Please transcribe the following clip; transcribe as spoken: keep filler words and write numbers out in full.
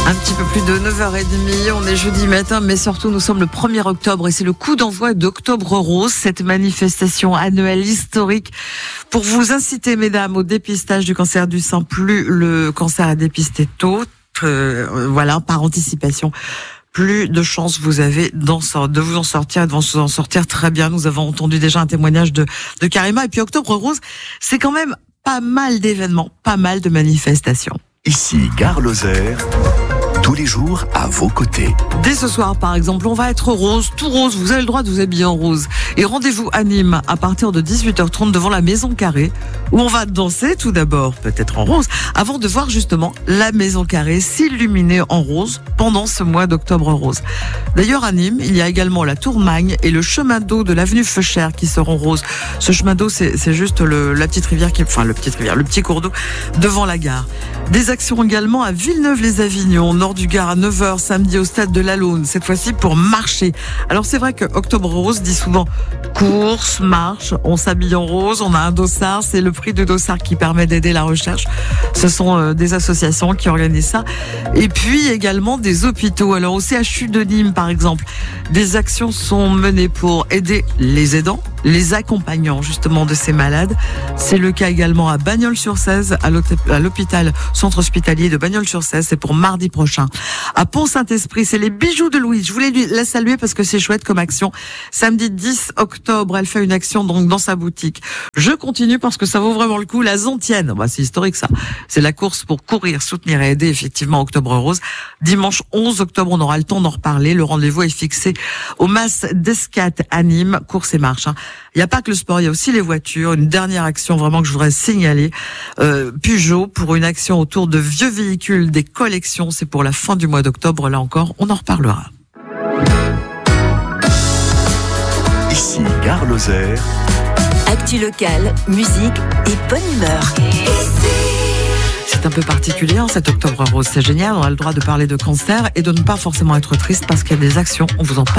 Un petit peu plus de neuf heures trente, on est jeudi matin, mais surtout nous sommes le premier octobre et c'est le coup d'envoi d'Octobre Rose, cette manifestation annuelle historique pour vous inciter, mesdames, au dépistage du cancer du sein. Plus le cancer est dépisté tôt, euh, voilà, par anticipation, plus de chances vous avez d'en, de vous en sortir, de vous en sortir très bien. Nous avons entendu déjà un témoignage de, de Karima. Et puis Octobre Rose, c'est quand même pas mal d'événements, pas mal de manifestations. Ici, Gare Lozère, tous les jours à vos côtés. Dès ce soir, par exemple, on va être rose, tout rose. Vous avez le droit de vous habiller en rose. Et rendez-vous à Nîmes à partir de dix-huit heures trente devant la Maison Carrée, où on va danser tout d'abord, peut-être en rose, avant de voir justement la Maison Carrée s'illuminer en rose pendant ce mois d'Octobre Rose. D'ailleurs, à Nîmes, il y a également la Tour Magne et le chemin d'eau de l'avenue Feuchère qui seront roses. Ce chemin d'eau, c'est, c'est juste le, la petite rivière qui, enfin, le petit rivière, le petit cours d'eau devant la gare. Des actions également à Villeneuve-les-Avignon, nord du Gard, à neuf heures, samedi au stade de la Laune, cette fois-ci pour marcher. Alors c'est vrai que Octobre Rose dit souvent course, marche, on s'habille en rose, on a un dossard, c'est le prix de dossard qui permet d'aider la recherche. Ce sont euh, des associations qui organisent ça. Et puis également des hôpitaux. Alors au C H U de Nîmes par exemple, des actions sont menées pour aider les aidants, les accompagnants justement de ces malades. C'est le cas également à Bagnols-sur-Cèze, à l'hôpital centre hospitalier de Bagnols-sur-Cèze, c'est pour mardi prochain. À Pont-Saint-Esprit, c'est les bijoux de Louise. Je voulais lui la saluer parce que c'est chouette comme action. Samedi dix octobre, elle fait une action donc dans sa boutique. Je continue parce que ça vaut vraiment le coup. La Zontienne, bah, c'est historique ça. C'est la course pour courir, soutenir et aider effectivement Octobre Rose. Dimanche onze octobre, on aura le temps d'en reparler. Le rendez-vous est fixé au Mas d'Escat à Nîmes, course et marche. Hein. Il n'y a pas que le sport, il y a aussi les voitures. Une dernière action vraiment que je voudrais signaler. Euh, Peugeot pour une action autour de vieux véhicules, des collections. C'est pour la fin du mois d'octobre. Là encore, on en reparlera. Ici, Gare Lozère. Actu locale, musique et bonne humeur. C'est un peu particulier, hein, cet Octobre Rose. C'est génial. On a le droit de parler de cancer et de ne pas forcément être triste parce qu'il y a des actions. On vous en parle.